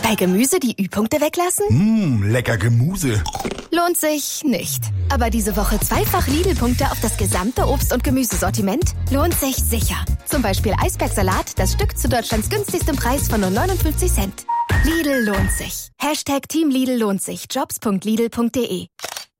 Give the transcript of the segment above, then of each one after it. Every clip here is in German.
Bei Gemüse die Ü-Punkte weglassen? Lecker Gemüse. Lohnt sich nicht. Aber diese Woche zweifach Lidl-Punkte auf das gesamte Obst- und Gemüsesortiment? Lohnt sich sicher. Zum Beispiel Eisbergsalat, das Stück zu Deutschlands günstigstem Preis von nur 59 Cent. Lidl lohnt sich. #Team Lidl lohnt sich. Jobs.lidl.de.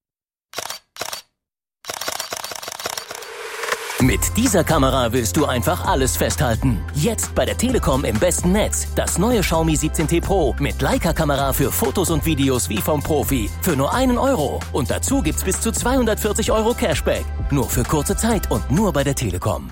Mit dieser Kamera willst du einfach alles festhalten. Jetzt bei der Telekom im besten Netz. Das neue Xiaomi 17T Pro mit Leica-Kamera für Fotos und Videos wie vom Profi. Für nur €1. Und dazu gibt's bis zu 240 € Cashback. Nur für kurze Zeit und nur bei der Telekom.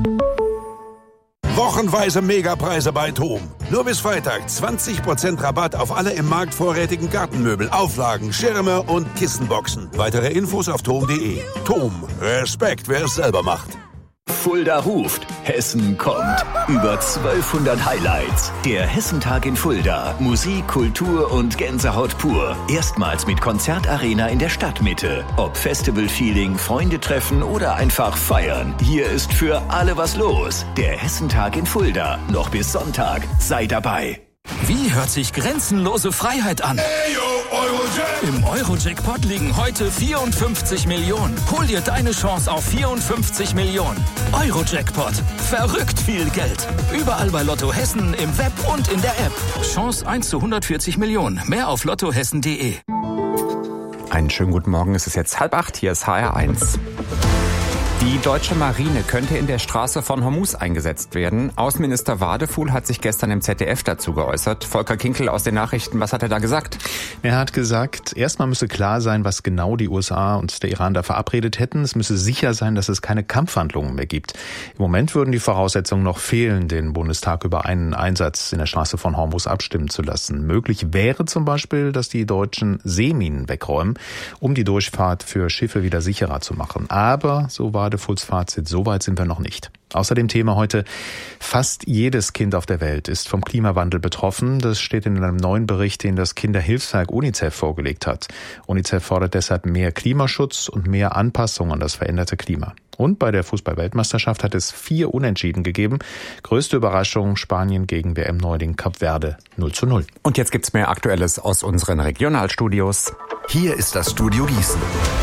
Wochenweise Megapreise bei TOM. Nur bis Freitag 20% Rabatt auf alle im Markt vorrätigen Gartenmöbel, Auflagen, Schirme und Kissenboxen. Weitere Infos auf tom.de. TOM. Respekt, wer es selber macht. Fulda ruft, Hessen kommt. Über 1200 Highlights. Der Hessentag in Fulda. Musik, Kultur und Gänsehaut pur. Erstmals mit Konzertarena in der Stadtmitte. Ob Festival-Feeling, Freunde treffen oder einfach feiern. Hier ist für alle was los. Der Hessentag in Fulda. Noch bis Sonntag. Sei dabei. Wie hört sich grenzenlose Freiheit an? Im Euro-Jackpot liegen heute 54 Millionen. Hol dir deine Chance auf 54 Millionen. Euro-Jackpot. Verrückt viel Geld. Überall bei Lotto Hessen, im Web und in der App. Chance 1 zu 140 Millionen. Mehr auf lottohessen.de. Einen schönen guten Morgen. Es ist jetzt 7:30. Hier ist HR1. Die deutsche Marine könnte in der Straße von Hormuz eingesetzt werden. Außenminister Wadefuhl hat sich gestern im ZDF dazu geäußert. Volker Kinkel aus den Nachrichten, was hat er da gesagt? Er hat gesagt, erstmal müsse klar sein, was genau die USA und der Iran da verabredet hätten. Es müsse sicher sein, dass es keine Kampfhandlungen mehr gibt. Im Moment würden die Voraussetzungen noch fehlen, den Bundestag über einen Einsatz in der Straße von Hormuz abstimmen zu lassen. Möglich wäre zum Beispiel, dass die Deutschen Seeminen wegräumen, um die Durchfahrt für Schiffe wieder sicherer zu machen. Aber, so war Wadefuhls Fazit, so weit sind wir noch nicht. Außerdem Thema heute, fast jedes Kind auf der Welt ist vom Klimawandel betroffen. Das steht in einem neuen Bericht, den das Kinderhilfswerk UNICEF vorgelegt hat. UNICEF fordert deshalb mehr Klimaschutz und mehr Anpassung an das veränderte Klima. Und bei der Fußball-Weltmeisterschaft hat es 4 Unentschieden gegeben. Größte Überraschung, Spanien gegen WM-Neuling Kap Verde 0:0. Und jetzt gibt's mehr Aktuelles aus unseren Regionalstudios. Hier ist das Studio Gießen.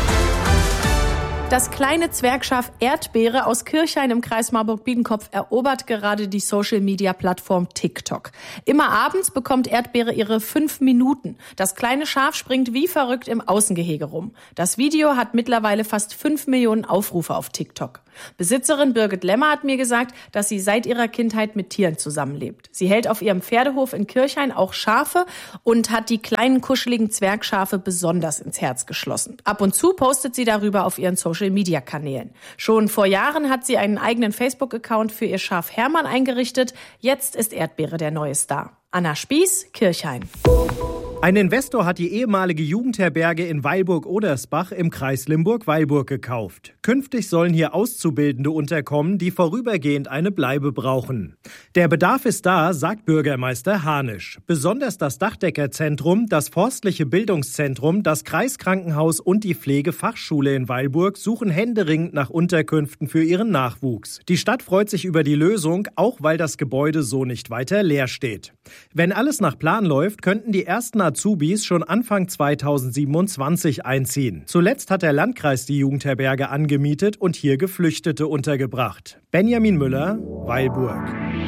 Das kleine Zwergschaf Erdbeere aus Kirchhain im Kreis Marburg-Biedenkopf erobert gerade die Social-Media-Plattform TikTok. Immer abends bekommt Erdbeere ihre 5 Minuten. Das kleine Schaf springt wie verrückt im Außengehege rum. Das Video hat mittlerweile fast 5 Millionen Aufrufe auf TikTok. Besitzerin Birgit Lemmer hat mir gesagt, dass sie seit ihrer Kindheit mit Tieren zusammenlebt. Sie hält auf ihrem Pferdehof in Kirchhain auch Schafe und hat die kleinen kuscheligen Zwergschafe besonders ins Herz geschlossen. Ab und zu postet sie darüber auf ihren Social-Media-Kanälen. Schon vor Jahren hat sie einen eigenen Facebook-Account für ihr Schaf Hermann eingerichtet. Jetzt ist Erdbeere der neue Star. Anna Spieß, Kirchhain. Ein Investor hat die ehemalige Jugendherberge in Weilburg-Odersbach im Kreis Limburg-Weilburg gekauft. Künftig sollen hier Auszubildende unterkommen, die vorübergehend eine Bleibe brauchen. Der Bedarf ist da, sagt Bürgermeister Hanisch. Besonders das Dachdeckerzentrum, das forstliche Bildungszentrum, das Kreiskrankenhaus und die Pflegefachschule in Weilburg suchen händeringend nach Unterkünften für ihren Nachwuchs. Die Stadt freut sich über die Lösung, auch weil das Gebäude so nicht weiter leer steht. Wenn alles nach Plan läuft, könnten die ersten Azubis schon Anfang 2027 einziehen. Zuletzt hat der Landkreis die Jugendherberge angemietet und hier Geflüchtete untergebracht. Benjamin Müller, Weilburg.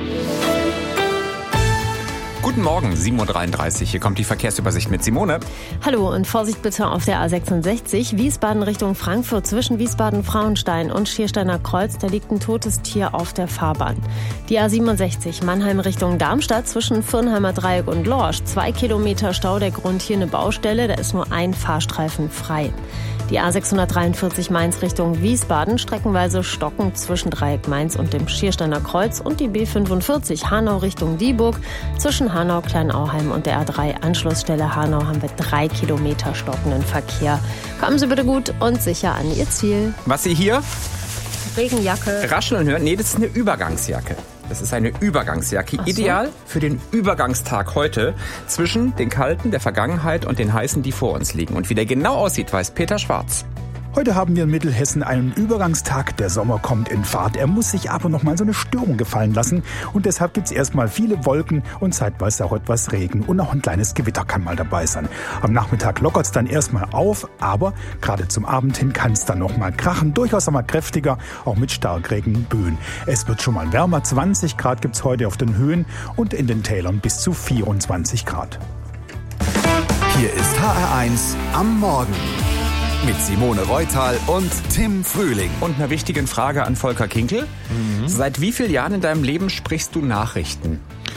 Guten Morgen, 7:33 Uhr. Hier kommt die Verkehrsübersicht mit Simone. Hallo und Vorsicht bitte auf der A66, Wiesbaden Richtung Frankfurt zwischen Wiesbaden-Frauenstein und Schiersteiner Kreuz. Da liegt ein totes Tier auf der Fahrbahn. Die A67 Mannheim Richtung Darmstadt zwischen Firnheimer Dreieck und Lorsch. 2 Kilometer Stau, der Grund hier eine Baustelle, da ist nur ein Fahrstreifen frei. Die A643 Mainz Richtung Wiesbaden, streckenweise stockend zwischen Dreieck Mainz und dem Schiersteiner Kreuz, und die B45 Hanau Richtung Dieburg. Zwischen Hanau, Kleinauheim und der A3 Anschlussstelle Hanau haben wir 3 Kilometer stockenden Verkehr. Kommen Sie bitte gut und sicher an Ihr Ziel. Was Sie hier? Regenjacke. Rascheln hören? Nee, das ist eine Übergangsjacke. Das ist eine Übergangsjacke, Ach so. Ideal für den Übergangstag heute zwischen den kalten der Vergangenheit und den heißen, die vor uns liegen. Und wie der genau aussieht, weiß Peter Schwarz. Heute haben wir in Mittelhessen einen Übergangstag. Der Sommer kommt in Fahrt. Er muss sich aber noch mal so eine Störung gefallen lassen. Und deshalb gibt es erstmal viele Wolken und zeitweise auch etwas Regen. Und auch ein kleines Gewitter kann mal dabei sein. Am Nachmittag lockert es dann erstmal auf. Aber gerade zum Abend hin kann es dann noch mal krachen. Durchaus einmal kräftiger, auch mit Starkregenböen. Es wird schon mal wärmer. 20 Grad gibt es heute auf den Höhen und in den Tälern bis zu 24 Grad. Hier ist HR1 am Morgen. Mit Simone Reutal und Tim Frühling. Und einer wichtigen Frage an Volker Kinkel. Seit wie vielen Jahren in deinem Leben sprichst du Nachrichten?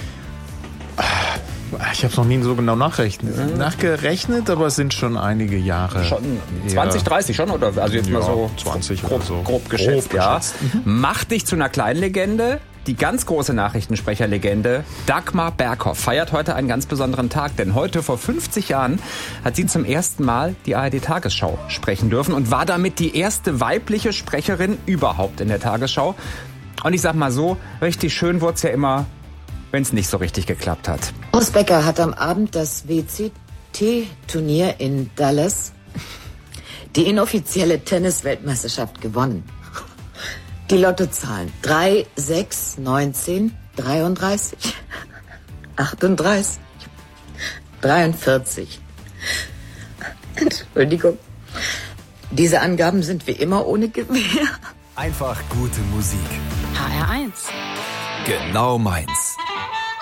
Ich habe es noch nie so genau nachgerechnet, aber es sind schon einige Jahre. Schon 20, 30 schon? Oder? Also jetzt mal so 20 grob, oder so. Grob geschätzt, ja. Macht dich zu einer kleinen Legende. Die ganz große Nachrichtensprecherlegende Dagmar Berghoff feiert heute einen ganz besonderen Tag, denn heute vor 50 Jahren hat sie zum ersten Mal die ARD-Tagesschau sprechen dürfen und war damit die erste weibliche Sprecherin überhaupt in der Tagesschau. Und ich sag mal so, richtig schön wurde es ja immer, wenn es nicht so richtig geklappt hat. Boris Becker hat am Abend das WCT-Turnier in Dallas, die inoffizielle Tennis-Weltmeisterschaft, gewonnen. Die Lottozahlen 3, 6, 19, 33, 38, 43. Entschuldigung. Diese Angaben sind wie immer ohne Gewähr. Einfach gute Musik. HR1. Genau meins.